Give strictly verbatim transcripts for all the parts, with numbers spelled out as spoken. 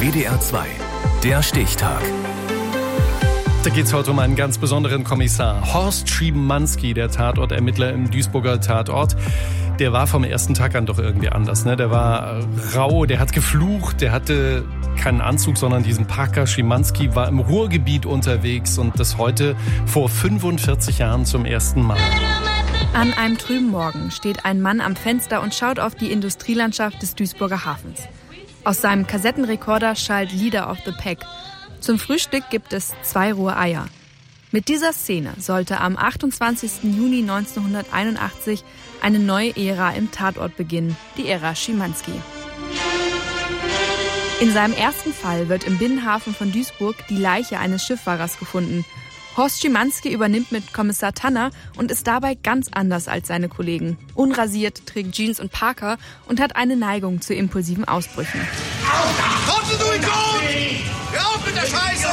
W D R zwei, der Stichtag. Da geht es heute um einen ganz besonderen Kommissar. Horst Schimanski, der Tatortermittler im Duisburger Tatort. Der war vom ersten Tag an doch irgendwie anders. Ne? Der war rau, der hat geflucht, der hatte keinen Anzug, sondern diesen Parker. Schimanski war im Ruhrgebiet unterwegs und das heute vor fünfundvierzig Jahren zum ersten Mal. An einem trüben Morgen steht ein Mann am Fenster und schaut auf die Industrielandschaft des Duisburger Hafens. Aus seinem Kassettenrekorder schallt Leader of the Pack. Zum Frühstück gibt es zwei rohe Eier. Mit dieser Szene sollte am achtundzwanzigsten Juni neunzehnhunderteinundachtzig eine neue Ära im Tatort beginnen, die Ära Schimanski. In seinem ersten Fall wird im Binnenhafen von Duisburg die Leiche eines Schifffahrers gefunden. Horst Schimanski übernimmt mit Kommissar Tanner und ist dabei ganz anders als seine Kollegen. Unrasiert, trägt Jeans und Parker und hat eine Neigung zu impulsiven Ausbrüchen. Trottel, du Idiot! Hör auf mit der Scheiße!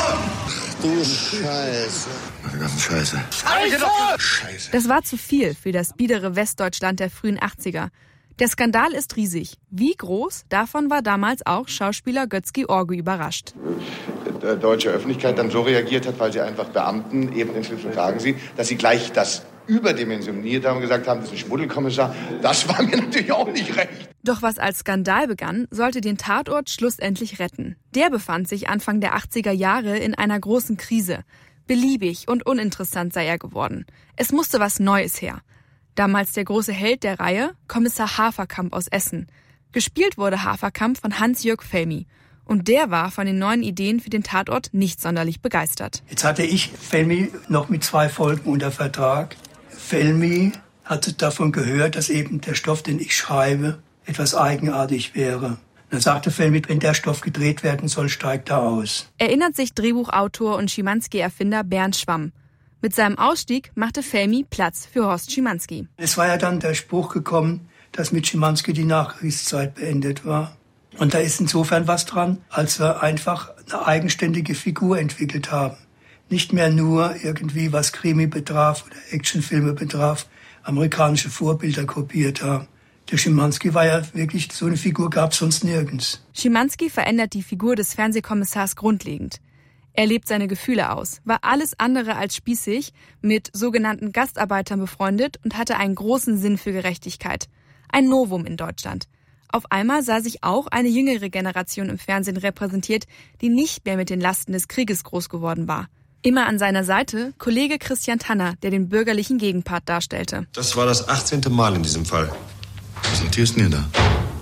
Du Scheiße. Meine ganze Scheiße. Scheiße! Scheiße. Das war zu viel für das biedere Westdeutschland der frühen achtziger. Der Skandal ist riesig. Wie groß? Davon war damals auch Schauspieler Götz-George überrascht. Die deutsche Öffentlichkeit dann so reagiert hat, weil sie einfach Beamten eben in Schlips und Kragen sieht, dass sie gleich das überdimensioniert haben und gesagt haben, das ist ein Schmuddelkommissar. Das war mir natürlich auch nicht recht. Doch was als Skandal begann, sollte den Tatort schlussendlich retten. Der befand sich Anfang der achtziger Jahre in einer großen Krise. Beliebig und uninteressant sei er geworden. Es musste was Neues her. Damals der große Held der Reihe, Kommissar Haferkamp aus Essen. Gespielt wurde Haferkamp von Hans-Jörg Felmy. Und der war von den neuen Ideen für den Tatort nicht sonderlich begeistert. Jetzt hatte ich Felmy noch mit zwei Folgen unter Vertrag. Felmy hatte davon gehört, dass eben der Stoff, den ich schreibe, etwas eigenartig wäre. Dann sagte Felmy, wenn der Stoff gedreht werden soll, steigt er aus. Erinnert sich Drehbuchautor und Schimanski-Erfinder Bernd Schwamm. Mit seinem Ausstieg machte Felmy Platz für Horst Schimanski. Es war ja dann der Spruch gekommen, dass mit Schimanski die Nachkriegszeit beendet war. Und da ist insofern was dran, als wir einfach eine eigenständige Figur entwickelt haben. Nicht mehr nur irgendwie, was Krimi betraf oder Actionfilme betraf, amerikanische Vorbilder kopiert haben. Der Schimanski war ja wirklich, so eine Figur gab es sonst nirgends. Schimanski verändert die Figur des Fernsehkommissars grundlegend. Er lebt seine Gefühle aus, war alles andere als spießig, mit sogenannten Gastarbeitern befreundet und hatte einen großen Sinn für Gerechtigkeit. Ein Novum in Deutschland. Auf einmal sah sich auch eine jüngere Generation im Fernsehen repräsentiert, die nicht mehr mit den Lasten des Krieges groß geworden war. Immer an seiner Seite Kollege Christian Tanner, der den bürgerlichen Gegenpart darstellte. Das war das achtzehnte Mal in diesem Fall. Was notierst du denn da?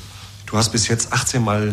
Du hast bis jetzt achtzehn Mal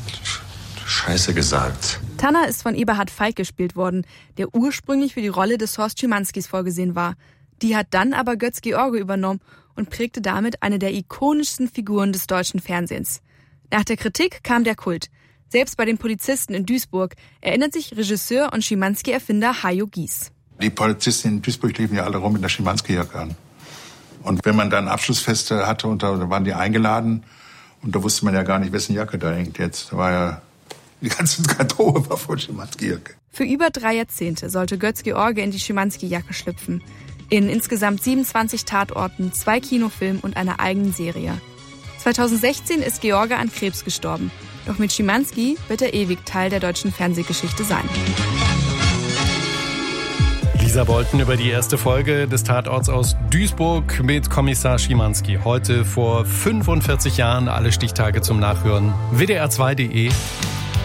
Scheiße gesagt. Tanner ist von Eberhard Falk gespielt worden, der ursprünglich für die Rolle des Horst Schimanskis vorgesehen war. Die hat dann aber Götz-George übernommen und prägte damit eine der ikonischsten Figuren des deutschen Fernsehens. Nach der Kritik kam der Kult. Selbst bei den Polizisten in Duisburg erinnert sich Regisseur und Schimanski-Erfinder Hajo Gies. Die Polizisten in Duisburg liefen ja alle rum mit der Schimanski-Jacke an. Und wenn man dann Abschlussfeste hatte, und da waren die eingeladen, und da wusste man ja gar nicht, wessen Jacke da hängt jetzt. Da war ja, die ganze Garderobe war voll Schimanski-Jacke. Für über drei Jahrzehnte sollte Götz-George in die Schimanski-Jacke schlüpfen. In insgesamt siebenundzwanzig Tatorten, zwei Kinofilmen und einer eigenen Serie. zweitausendsechzehn ist George an Krebs gestorben. Doch mit Schimanski wird er ewig Teil der deutschen Fernsehgeschichte sein. Lisa Bolten über die erste Folge des Tatorts aus Duisburg mit Kommissar Schimanski. Heute vor fünfundvierzig Jahren, alle Stichtage zum Nachhören. W D R zwei punkt de